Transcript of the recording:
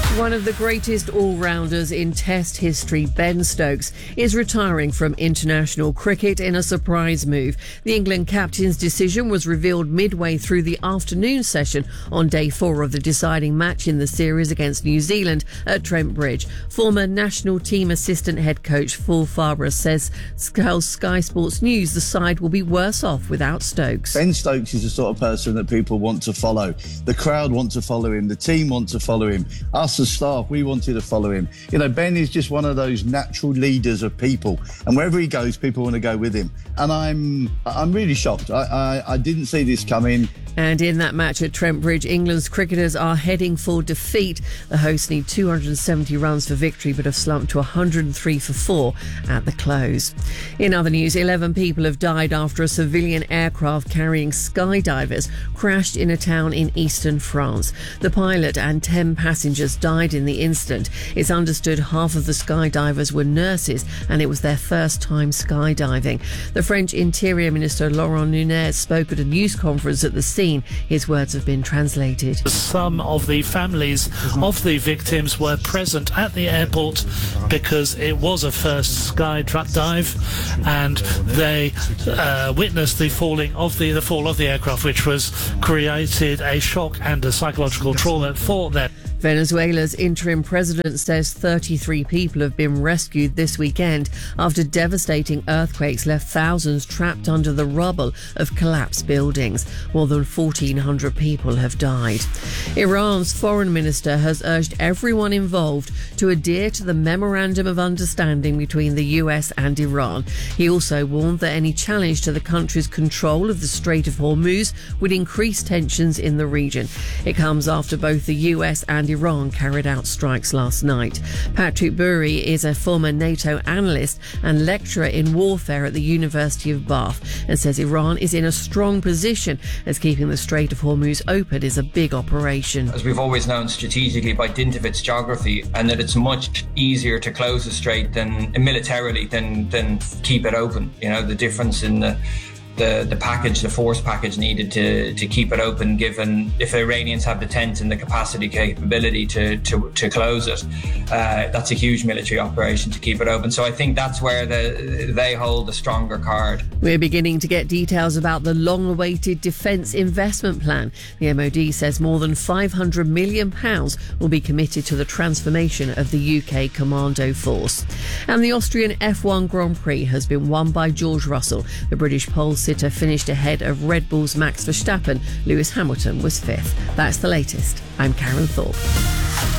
One of the greatest all-rounders in Test history, Ben Stokes, is retiring from international cricket in a surprise move. The England captain's decision was revealed midway through the afternoon session on day 4 of the deciding match in the series against New Zealand at Trent Bridge. Former national team assistant head coach Paul Farber says, tells Sky Sports News the side will be worse off without Stokes. Ben Stokes is the sort of person that people want to follow. The crowd want to follow him. The team want to follow him. Us as staff, we wanted to follow him. You know, Ben is just one of those natural leaders of people, and wherever he goes, people want to go with him. And I'm really shocked. I didn't see this coming. And in that match at Trent Bridge, England's cricketers are heading for defeat. The hosts need 270 runs for victory, but have slumped to 103 for 4 at the close. In other news, 11 people have died after a civilian aircraft carrying skydivers crashed in a town in eastern France. The pilot and 10 passengers died in the incident. It's understood half of the skydivers were nurses, and it was their first time skydiving. The French Interior Minister Laurent Nunez spoke at a news conference at the scene. His words have been translated. Some of the families of the victims were present at the airport because it was a first skydive, and they witnessed the fall of the aircraft, which was created a shock and a psychological trauma for them. Venezuela's interim president says 33 people have been rescued this weekend after devastating earthquakes left thousands trapped under the rubble of collapsed buildings. More than 1,400 people have died. Iran's foreign minister has urged everyone involved to adhere to the Memorandum of Understanding between the US and Iran. He also warned that any challenge to the country's control of the Strait of Hormuz would increase tensions in the region. It comes after both the US and Iran carried out strikes last night. Patrick Bury is a former NATO analyst and lecturer in warfare at the University of Bath and says Iran is in a strong position as keeping the Strait of Hormuz open is a big operation. As we've always known strategically by dint of its geography, and that it's much easier to close the strait than militarily than keep it open. You know, the difference in the package, the force package needed to keep it open, given if the Iranians have the tent and the capability to close it, that's a huge military operation to keep it open. So I think that's where they hold a stronger card. We're beginning to get details about the long-awaited Defence Investment Plan. The MOD says more than £500 million will be committed to the transformation of the UK Commando Force. And the Austrian F1 Grand Prix has been won by George Russell. The British pole sitter finished ahead of Red Bull's Max Verstappen. Lewis Hamilton was 5th. That's the latest. I'm Karen Thorpe.